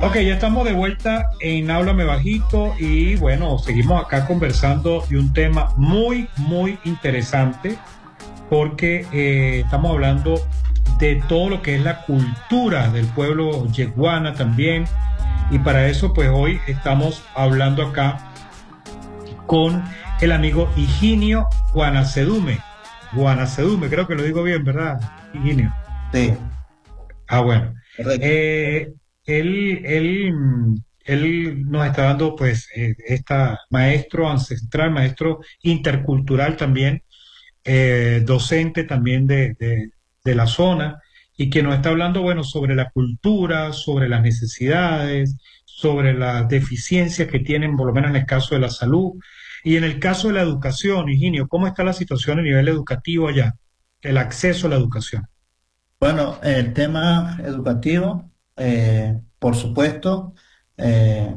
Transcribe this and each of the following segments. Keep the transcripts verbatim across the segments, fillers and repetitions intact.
Ok, ya estamos de vuelta en Háblame Bajito y bueno, seguimos acá conversando de un tema muy, muy interesante porque eh, estamos hablando de todo lo que es la cultura del pueblo yeguana también, y para eso pues hoy estamos hablando acá con el amigo Higinio Guanacedume. Guanacedume, creo que lo digo bien, ¿verdad, Higinio? Sí, Ah, bueno. correcto. Eh, él, él, mm, él nos está dando, pues, eh, esta maestro ancestral, maestro intercultural también, eh, docente también de, de, de la zona, y que nos está hablando, bueno, sobre la cultura, sobre las necesidades, sobre las deficiencias que tienen, por lo menos en el caso de la salud, y en el caso de la educación. Higinio, ¿cómo está la situación a nivel educativo allá? El acceso a la educación. Bueno, el tema educativo, eh, por supuesto, eh,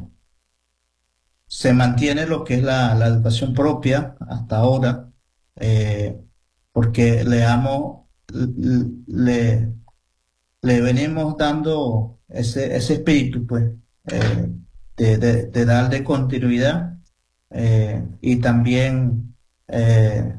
se mantiene lo que es la, la educación propia hasta ahora, eh, porque le, damos- l- le, le venimos dando ese, ese espíritu, pues, eh, de, de, de darle continuidad eh, y también eh,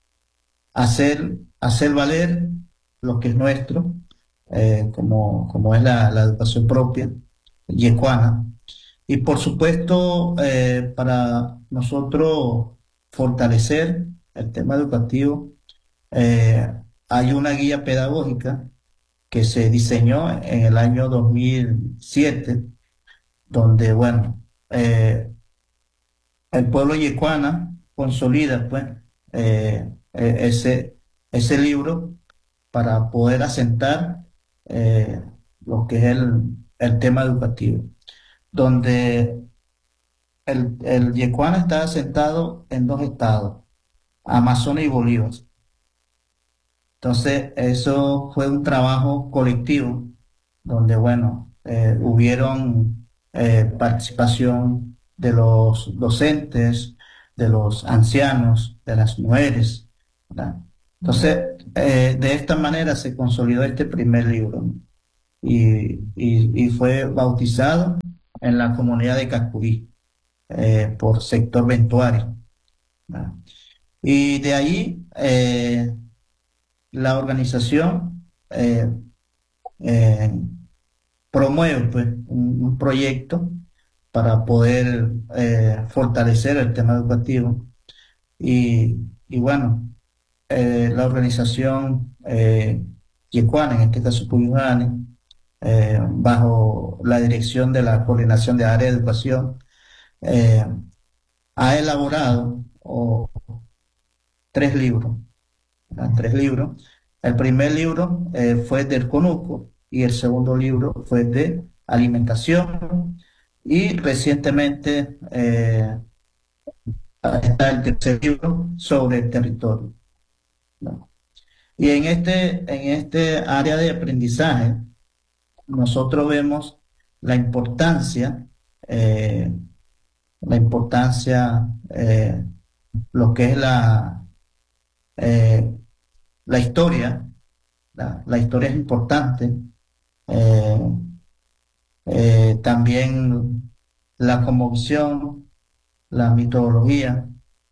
hacer, hacer valer lo que es nuestro, eh, como, como es la, la educación propia yecuana. Y por supuesto, eh, para nosotros fortalecer el tema educativo, eh, hay una guía pedagógica que se diseñó en el año dos mil siete, donde, bueno, eh, el pueblo yecuana consolida, pues, eh, eh, ese, ese libro para poder asentar eh, lo que es el, el tema educativo, donde el, el Yecuana está asentado en dos estados, Amazonas y Bolívar. Entonces, eso fue un trabajo colectivo, donde, bueno, eh, hubieron eh, participación de los docentes, de los ancianos, de las mujeres, ¿verdad? Entonces, eh, de esta manera se consolidó este primer libro, ¿no? y, y- y fue bautizado en la comunidad de Cacurí, eh, por sector Ventuario, ¿verdad? Y de ahí eh, la organización eh, eh, promueve, pues, un, un proyecto para poder eh, fortalecer el tema educativo. Y, y bueno, eh, la organización eh, Yecuana, en este caso Puyuhani, eh, bajo la dirección de la Coordinación de Área de Educación, eh, ha elaborado oh, tres libros, ¿verdad? Tres libros. El primer libro eh, fue del Conuco y el segundo libro fue de alimentación. Y recientemente eh, está el tercer libro sobre el territorio, ¿no? Y en este, en este área de aprendizaje, nosotros vemos la importancia, eh, la importancia, eh, lo que es la, eh, la historia. La, la historia es importante. eh, eh, También la conmovisión, la mitología.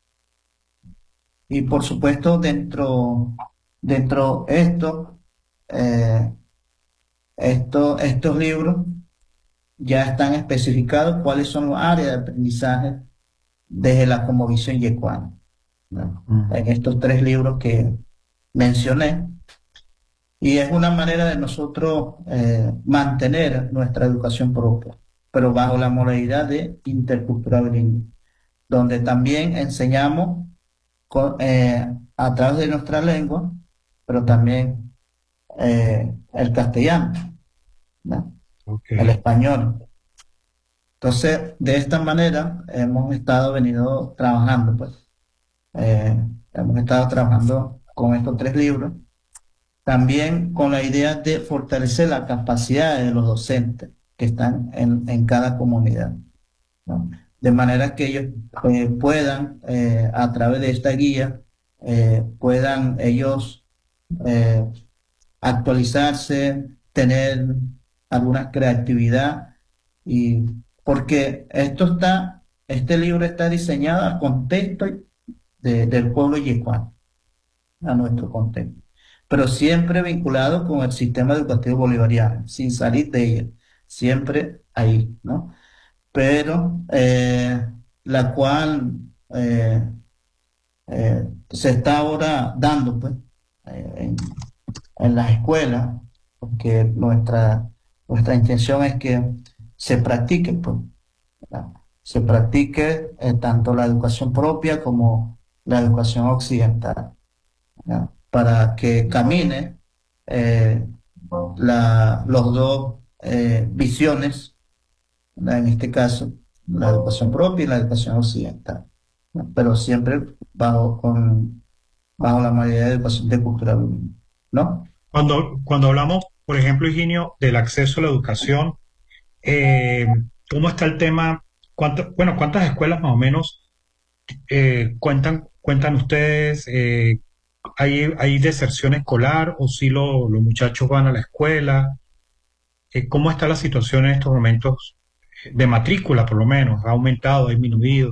Y por supuesto, dentro, dentro esto, eh, esto, estos libros ya están especificados cuáles son las áreas de aprendizaje desde la cosmovisión yecuana, ¿no? En Mm. estos tres libros que mencioné. Y es una manera de nosotros eh, mantener nuestra educación propia, pero bajo la modalidad de intercultural bilingüe, donde también enseñamos co- eh, a través de nuestra lengua, pero también eh, el castellano, ¿no? Ok. El español. Entonces, de esta manera hemos estado venido trabajando, pues, eh, hemos estado trabajando con estos tres libros, también con la idea de fortalecer la capacidad de los docentes que están en, en cada comunidad, ¿no? De manera que ellos eh, puedan, eh, a través de esta guía, eh, puedan ellos eh, actualizarse, tener alguna creatividad Y porque esto está, este libro está diseñado al contexto de- del pueblo yecuano, a nuestro contexto, pero siempre vinculado con el sistema educativo bolivariano, sin salir de ella, siempre ahí, ¿no? Pero eh, la cual eh, eh, se está ahora dando, pues, eh, en, en las escuelas, porque nuestra, nuestra intención es que se practique, pues, ¿verdad? Se practique eh, tanto la educación propia como la educación occidental, ¿ya? Para que camine eh, la, los dos eh, visiones, ¿verdad? En este caso, la educación propia y la educación occidental, ¿no? Pero siempre bajo, con, bajo la modalidad de educación de cultura bilingüe, ¿no? Cuando, cuando hablamos, por ejemplo, Higinio, del acceso a la educación, eh, ¿cómo está el tema? ¿Cuánto- bueno, ¿cuántas escuelas más o menos eh, cuentan, cuentan ustedes? Eh, ¿hay, hay deserción escolar o si lo- los muchachos van a la escuela? Eh, ¿cómo está la situación en estos momentos de matrícula, por lo menos? ¿Ha aumentado, ha disminuido?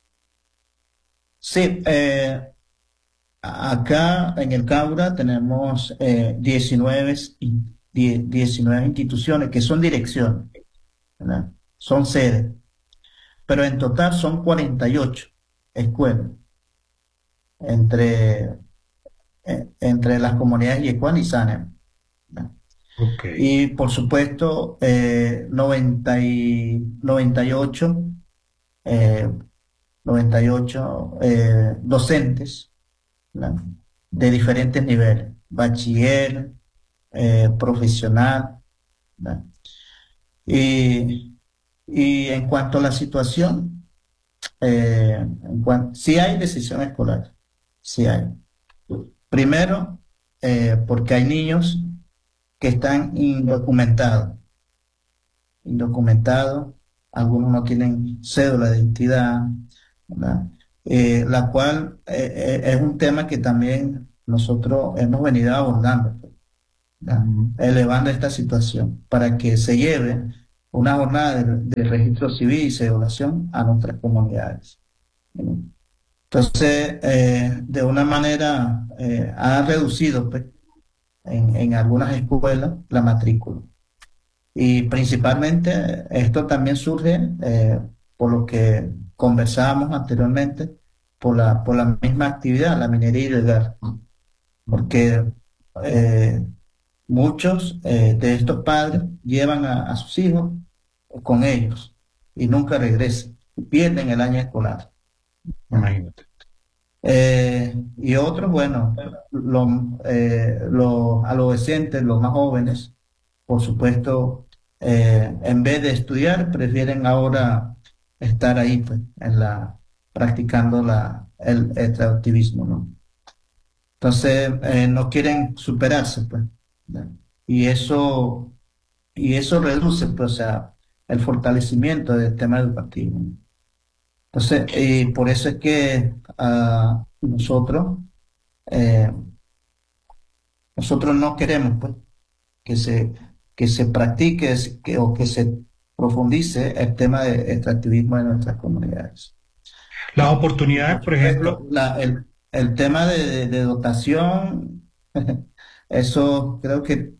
Sí, eh, acá en el Caura tenemos eh, diecinueve, in- die- diecinueve instituciones que son direcciones, ¿verdad? Son sedes, pero en total son cuarenta y ocho escuelas entre, eh, entre las comunidades Yecuán y Sanem, ¿verdad? Ok, Y por supuesto, eh, noventa y, noventa y ocho, eh, noventa y ocho eh, docentes, ¿verdad? De diferentes niveles, bachiller, eh, profesional, ¿verdad? Y, y en cuanto a la situación, eh, en cuan- sí hay decisión escolar, sí hay. Primero, eh, porque hay niños que están indocumentados, indocumentados, algunos no tienen cédula de identidad, ¿verdad? Eh, la cual eh, eh, es un tema que también nosotros hemos venido abordando, pues, ¿verdad? ujú, Elevando esta situación para que se lleve una jornada de, de registro civil y cedulación a nuestras comunidades, ¿no? Entonces, eh, de una manera, eh, ha reducido, pues, en, en algunas escuelas la matrícula. Y principalmente esto también surge eh, por lo que conversábamos anteriormente, por la, por la misma actividad, la minería ilegal, porque eh, muchos eh, de estos padres llevan a, a sus hijos con ellos y nunca regresan, y pierden el año escolar, ¿no? imagínate. Eh, y otros, bueno, los, eh, los adolescentes, los más jóvenes, por supuesto, eh, en vez de estudiar, prefieren ahora estar ahí, pues, en la, practicando la, el, el activismo, ¿no? Entonces, eh, no quieren superarse, pues, ¿no? Y eso, y eso reduce, pues, o sea, el fortalecimiento del tema educativo, ¿no? Entonces, y por eso es que ah, nosotros, eh, nosotros no queremos, pues, que se, que se practique es- que, o que se profundice el tema de extractivismo en nuestras comunidades, Las ¿no? Y oportunidades, por por ejemplo, supuesto, la, el, el tema de, de- de dotación, eso creo que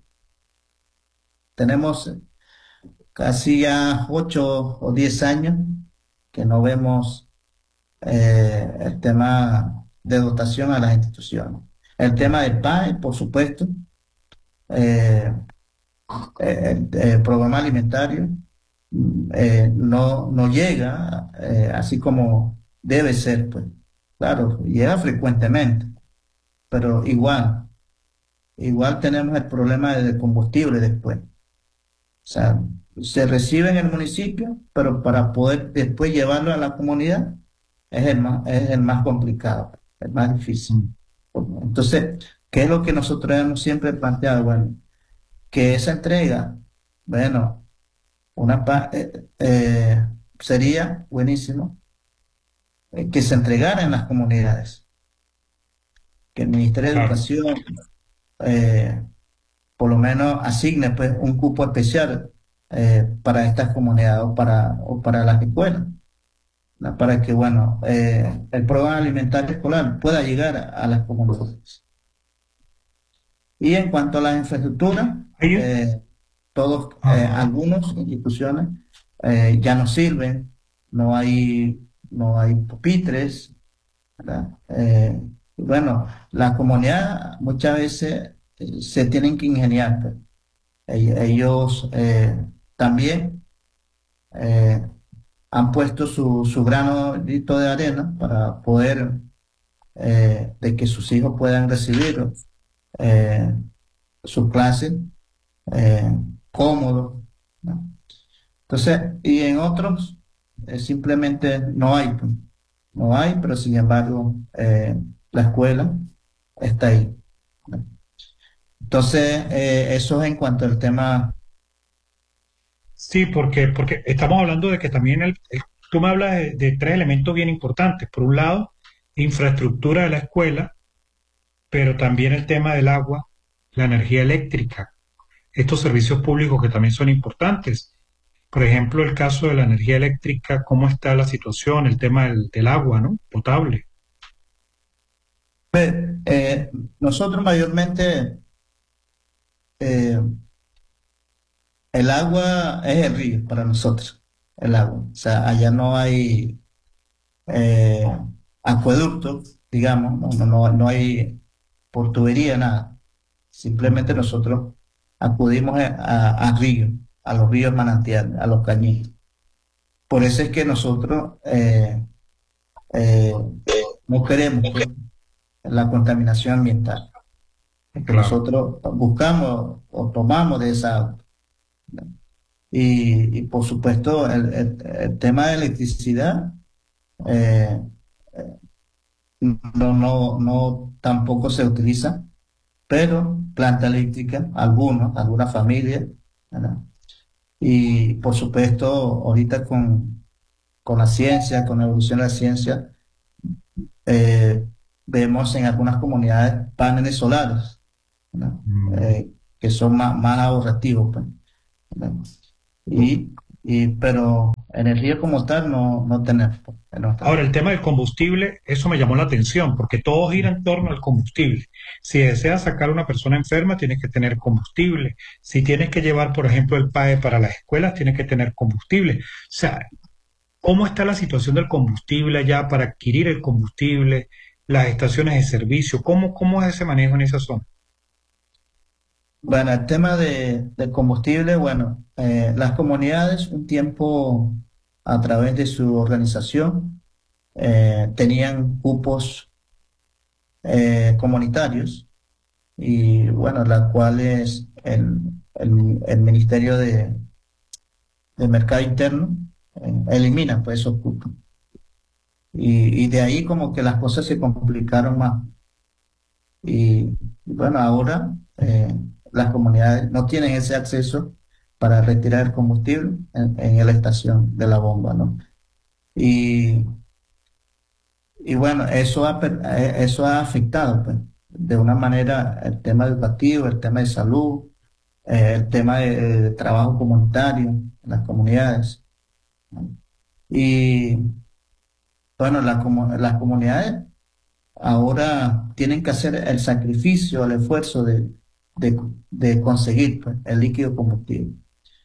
tenemos casi ya ocho o diez años que no vemos eh, el tema de dotación a las instituciones. El tema del P A E, por supuesto, eh, eh, el, el programa alimentario mm, eh, no, no llega eh, así como debe ser, pues. Claro, llega frecuentemente, pero igual, igual tenemos el problema de combustible después. O sea, se recibe en el municipio, pero para poder después llevarlo a la comunidad es el más, es el más complicado, el más difícil. mm, Entonces, ¿qué es lo que nosotros hemos siempre planteado? Bueno, que esa entrega, bueno, una pa- eh, eh, sería buenísimo eh, que se entregara en las comunidades, que el Ministerio de claro, Educación eh, por lo menos asigne, pues, un cupo especial eh, para estas comunidades o para, o para las escuelas, ¿no? Para que, bueno, eh, el programa alimentario escolar pueda llegar a, a las comunidades. Y en cuanto a la infraestructura, Hay un- eh, todos, eh, Ajá. algunas instituciones eh, ya no sirven, no hay, no hay pupitres, ¿verdad? Eh, bueno, la comunidad muchas veces eh, se tienen que ingeniar, pues. Ell- Ellos eh, también eh, han puesto su, su granito de arena para poder eh, de que sus hijos puedan recibir eh, su clase eh, cómodo, ¿no? Entonces, y en otros eh, simplemente no hay, pues. No hay, pero sin embargo eh, la escuela está ahí, ¿no? Entonces, eh, eso es en cuanto al tema. Sí, porque, porque estamos hablando de que también el, el- tú me hablas de, de tres elementos bien importantes. Por un lado, infraestructura de la escuela, pero también el tema del agua, la energía eléctrica, estos servicios públicos que también son importantes. Por ejemplo, el caso de la energía eléctrica, cómo está la situación, el tema del, del agua, ¿no? Potable. Eh, Nosotros mayormente, eh, el agua es el río para nosotros, el agua. O sea, allá no hay eh, acueducto, digamos, no, no, no no hay por tubería, nada. Simplemente Ujú. nosotros acudimos a, a- a ríos, a los ríos manantiales, a los cañitos. Por eso es que nosotros eh, eh, no queremos, pues, la contaminación ambiental, porque Claro. nosotros buscamos o tomamos de esa agua, ¿no? Y, y por supuesto el, el- el tema de electricidad eh, no, no, no tampoco se utiliza, pero planta eléctrica, algunos, algunas familias, ¿verdad? Y por supuesto, ahorita con, con la ciencia, con la evolución de la ciencia, eh, vemos en algunas comunidades paneles solares, ¿verdad? Mm. Eh, que son más, más ahorrativos, pues, ¿verdad? Y, y, pero energía como tal no, no tenemos, pues, en nuestra Ahora, el área. tema del combustible, eso me llamó la atención, porque todo gira en torno al combustible. Si deseas sacar a una persona enferma, tienes que tener combustible. Si tienes que llevar, por ejemplo, el P A E para las escuelas, tienes que tener combustible. O sea, ¿cómo está la situación del combustible allá para adquirir el combustible, las estaciones de servicio? ¿Cómo, cómo es ese manejo en esa zona? Bueno, el tema de, del combustible, bueno, eh, las comunidades un tiempo a través de su organización eh, tenían cupos eh, comunitarios y bueno, la cual es el, el, el Ministerio de, de Mercado Interno eh, elimina pues esos cupos. Y, y de ahí como que las cosas se complicaron más. Y, y bueno, ahora eh, las comunidades no tienen ese acceso para retirar el combustible en, en la estación de la bomba, ¿no? Y, y bueno, eso ha, per- eh, eso ha afectado, pues, de una manera el tema educativo, el tema de salud, eh, el tema de, de trabajo comunitario en las comunidades, ¿no? Y bueno, la comu- las comunidades ahora tienen que hacer el sacrificio, el esfuerzo de, de, de conseguir, pues, el líquido combustible.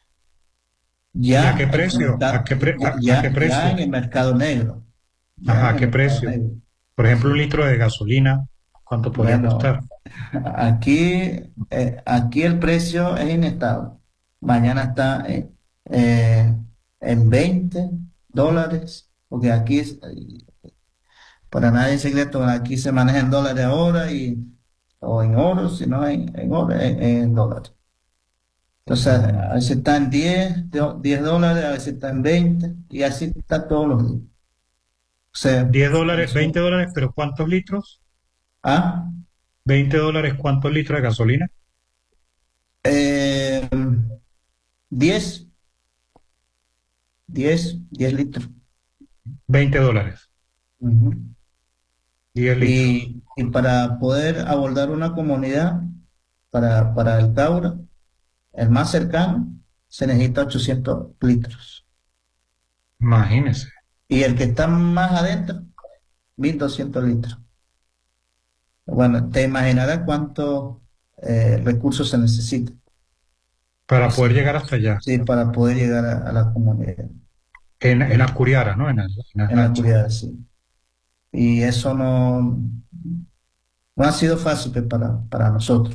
¿Y a qué Ya en el precio? ¿A mercado, qué, pre- a, a qué ya, ya precio? en el mercado negro, ya Ajá, en ¿a el qué mercado precio? negro. Por ejemplo, un Sí. litro de gasolina, ¿cuánto podría Bueno, costar? aquí, eh, aquí el precio es inestable. Mañana está eh, eh, en veinte dólares, porque aquí es, para nadie es secreto, aquí se maneja en dólares ahora y, o en oro, si no en, en oro, en, en dólares. Entonces, a Mm, veces está en diez do- diez dólares, a veces está en veinte y así está todos los días. O sea, diez dólares, eso, veinte dólares, pero ¿cuántos litros? ah, Veinte dólares, ¿cuántos litros de gasolina? eh, diez, diez, diez litros. Veinte dólares, Ujú. diez litros. Y, y para poder abordar una comunidad, para, para el Taura, el más cercano, se necesita ochocientos litros. Imagínese. Y el que está más adentro, mil doscientos litros. Bueno, te imaginarás cuántos eh, recursos se necesitan. Para poder llegar hasta allá. Sí, para poder llegar a, a la comunidad, En, en las Curiaras, ¿no? En, las- en las en la lanchas. comunidad, sí. Y eso no, no ha sido fácil pues, para, para nosotros.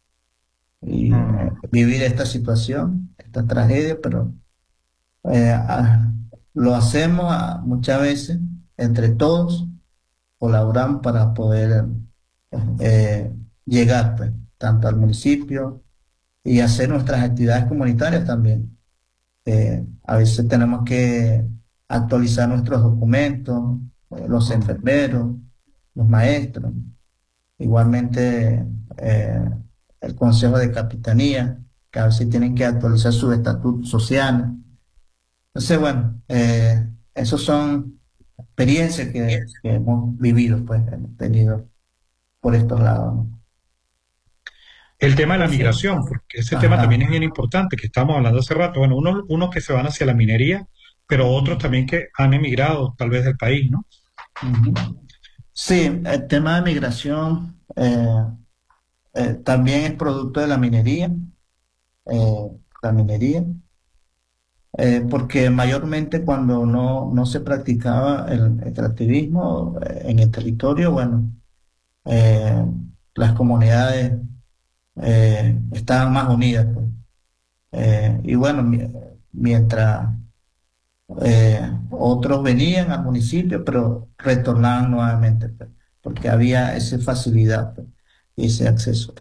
Y eh, Mm. vivir esta situación, esta tragedia, pero eh, ah, lo hacemos ah, muchas veces entre todos, colaboramos para poder eh, llegar pues, tanto al municipio y hacer nuestras actividades comunitarias también. Eh, a veces tenemos que actualizar nuestros documentos, eh, los enfermeros, los maestros, igualmente eh, el Consejo de Capitanía, que a veces tienen que actualizar sus estatutos sociales. Entonces, bueno, eh, esos son experiencias que, que hemos vivido, pues, hemos tenido por estos lados, ¿no? El tema de la migración, porque ese tema Ajá. también es bien importante, que estamos hablando hace rato. Bueno, unos, unos que se van hacia la minería, pero otros también que han emigrado tal vez del país, ¿no? Ujú. Sí, el tema de migración eh, eh, también es producto de la minería, eh, la minería, eh, porque mayormente cuando no, no se practicaba el extractivismo eh, en el territorio, bueno, eh, las comunidades eh, estaban más unidas, pues. Eh, y bueno, mi- mientras eh, otros venían al municipio, pero retornaban nuevamente, pues, porque había esa facilidad, pues, y ese acceso.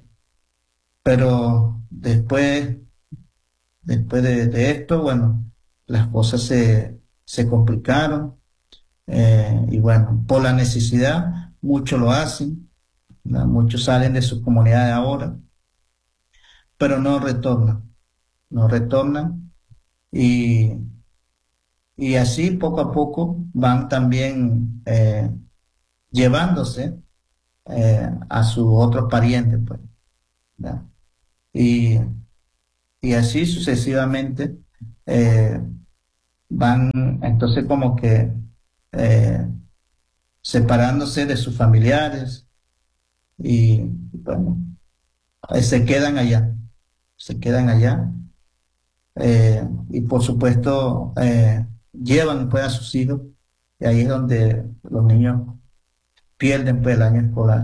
Pero después, después de, de esto, bueno, las cosas se, se complicaron, eh, y bueno, por la necesidad, muchos lo hacen, ¿verdad? Muchos salen de sus comunidades ahora, pero no retornan, no retornan y, y así poco a poco van también eh, llevándose eh, a sus otros parientes, pues, ¿verdad? Y, y así sucesivamente eh, van entonces como que eh, separándose de sus familiares y bueno, eh, se quedan allá, se quedan allá eh, y por supuesto eh, llevan pues a sus hijos y ahí es donde los niños pierden pues el año escolar.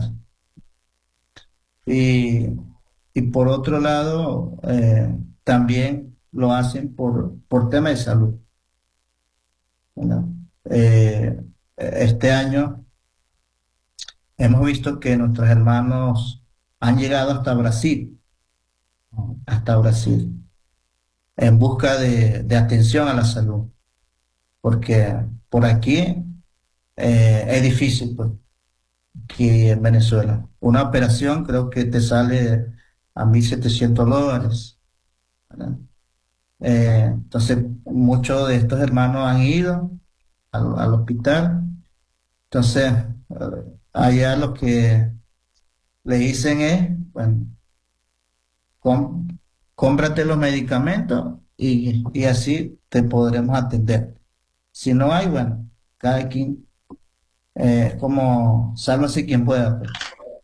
Y, y por otro lado, eh, también lo hacen por, por tema de salud, ¿verdad? Eh, este año hemos visto que nuestros hermanos han llegado hasta Brasil, hasta Brasil, en busca de, de atención a la salud, porque por aquí eh, es difícil, pues, aquí en Venezuela. Una operación creo que te sale a mil setecientos dólares, ¿verdad? Eh, entonces, muchos de estos hermanos han ido al, al hospital. Entonces, eh, allá lo que le dicen es, bueno, com- cómprate los medicamentos y, y así te podremos atender. Si no hay, bueno, cada quien, eh, como sálvase quien pueda, pues.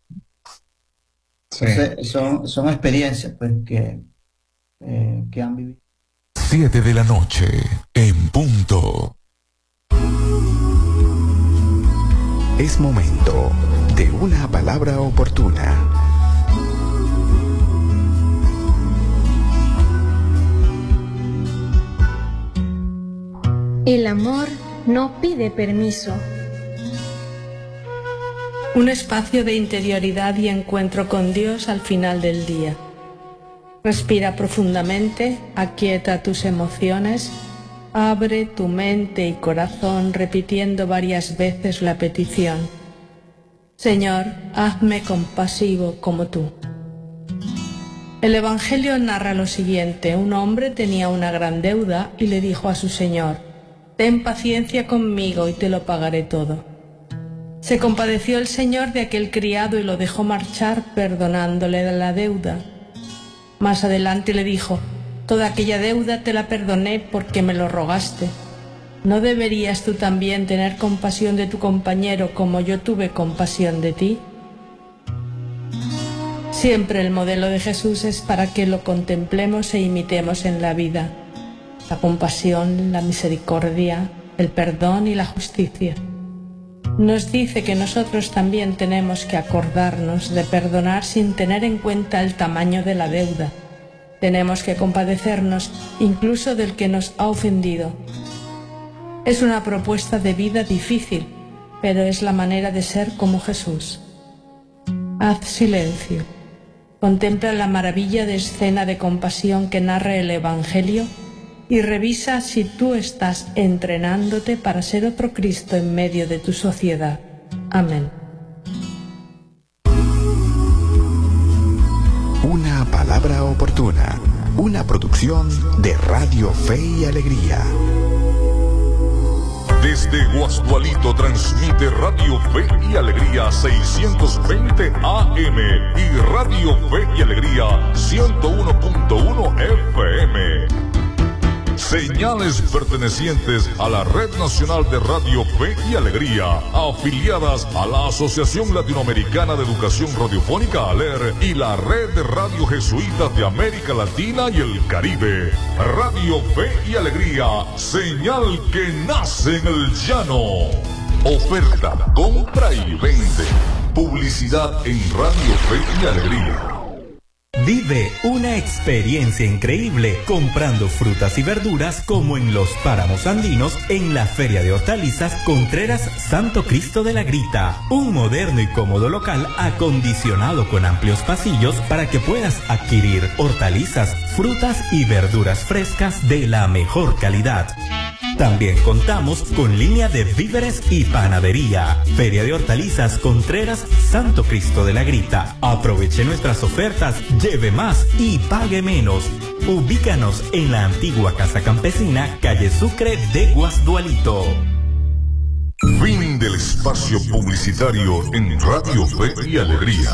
Sí. Entonces, son, son experiencias, pues, que, eh, que han vivido. Siete de la noche, en punto. Es momento de una palabra oportuna. El amor no pide permiso. Un espacio de interioridad y encuentro con Dios al final del día. Respira profundamente, aquieta tus emociones, abre tu mente y corazón repitiendo varias veces la petición: Señor, hazme compasivo como tú. El Evangelio narra lo siguiente: un hombre tenía una gran deuda y le dijo a su señor: ten paciencia conmigo y te lo pagaré todo. Se compadeció el señor de aquel criado y lo dejó marchar perdonándole la deuda. Más adelante le dijo: Toda aquella deuda te la perdoné porque me lo rogaste. ¿No deberías tú también tener compasión de tu compañero como yo tuve compasión de ti? Siempre el modelo de Jesús es para que lo contemplemos e imitemos en la vida. La compasión, la misericordia, el perdón y la justicia. Nos dice que nosotros también tenemos que acordarnos de perdonar sin tener en cuenta el tamaño de la deuda. Tenemos que compadecernos incluso del que nos ha ofendido. Es una propuesta de vida difícil, pero es la manera de ser como Jesús. Haz silencio. Contempla la maravilla de escena de compasión que narra el Evangelio y revisa si tú estás entrenándote para ser otro Cristo en medio de tu sociedad. Amén. Una palabra oportuna. Una producción de Radio Fe y Alegría. Desde Guasdualito transmite Radio Fe y Alegría seiscientos veinte A M y Radio Fe y Alegría ciento uno punto uno F M. Señales pertenecientes a la Red Nacional de Radio Fe y Alegría, afiliadas a la Asociación Latinoamericana de Educación Radiofónica ALER y la Red de Radio Jesuitas de América Latina y el Caribe. Radio Fe y Alegría, señal que nace en el llano. Oferta, compra y vende. Publicidad en Radio Fe y Alegría. Vive una experiencia increíble comprando frutas y verduras como en los páramos andinos en la Feria de Hortalizas Contreras Santo Cristo de la Grita. Un moderno y cómodo local acondicionado con amplios pasillos para que puedas adquirir hortalizas, frutas y verduras frescas de la mejor calidad. También contamos con línea de víveres y panadería. Feria de Hortalizas Contreras Santo Cristo de la Grita. Aproveche nuestras ofertas, lleve más y pague menos. Ubícanos en la antigua Casa Campesina, calle Sucre de Guasdualito. Fin del espacio publicitario en Radio Fe y Alegría.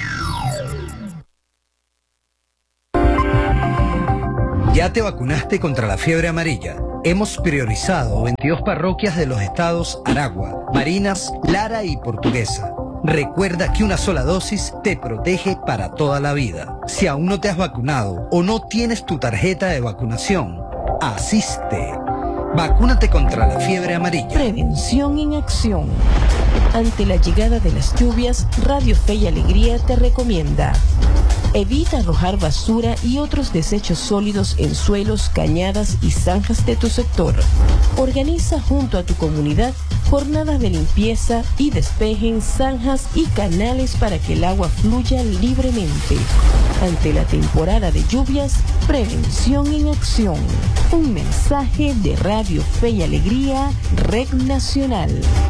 ¿Ya te vacunaste contra la fiebre amarilla? Hemos priorizado veintidós parroquias de los estados Aragua, Barinas, Lara y Portuguesa. Recuerda que una sola dosis te protege para toda la vida. Si aún no te has vacunado o no tienes tu tarjeta de vacunación, asiste. Vacúnate contra la fiebre amarilla. Prevención en acción. Ante la llegada de las lluvias, Radio Fe y Alegría te recomienda: evita arrojar basura y otros desechos sólidos en suelos, cañadas y zanjas de tu sector. Organiza junto a tu comunidad jornadas de limpieza y despejen zanjas y canales para que el agua fluya libremente. Ante la temporada de lluvias, prevención en acción. Un mensaje de Radio Fe y Alegría, Red Nacional.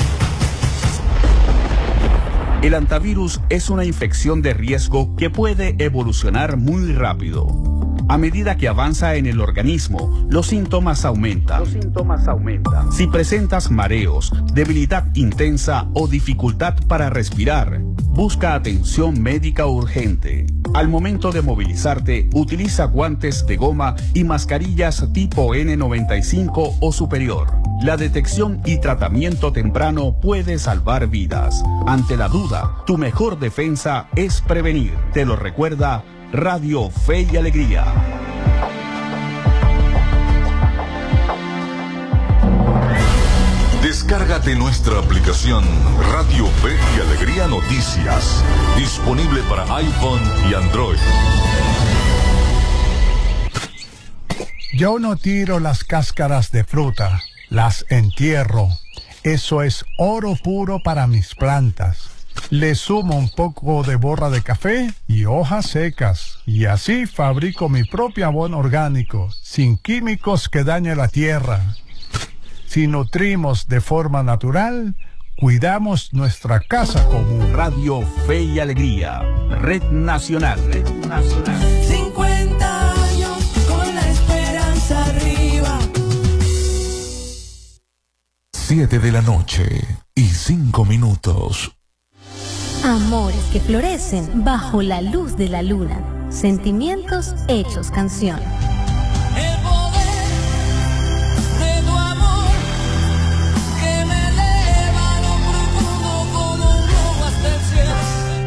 El hantavirus es una infección de riesgo que puede evolucionar muy rápido. A medida que avanza en el organismo, los síntomas aumentan. Los síntomas aumentan. Si presentas mareos, debilidad intensa o dificultad para respirar, busca atención médica urgente. Al momento de movilizarte, utiliza guantes de goma y mascarillas tipo N noventa y cinco o superior. La detección y tratamiento temprano puede salvar vidas. Ante la duda, tu mejor defensa es prevenir. Te lo recuerda Radio Fe y Alegría. Descárgate nuestra aplicación Radio Fe y Alegría Noticias, disponible para iPhone y Android. Yo no tiro las cáscaras de fruta, las entierro. Eso es oro puro para mis plantas. Le sumo un poco de borra de café y hojas secas, y así fabrico mi propio abono orgánico, sin químicos que dañen la tierra. Si nutrimos de forma natural, cuidamos nuestra casa común. Radio Fe y Alegría, Red Nacional. Red Nacional. cincuenta años con la esperanza arriba. Siete de la noche y cinco minutos. Amores que florecen bajo la luz de la luna. Sentimientos hechos canción.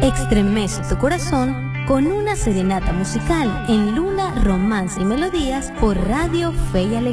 Extremece tu corazón con una serenata musical en Luna, Romance y Melodías por Radio Fe y Alegría.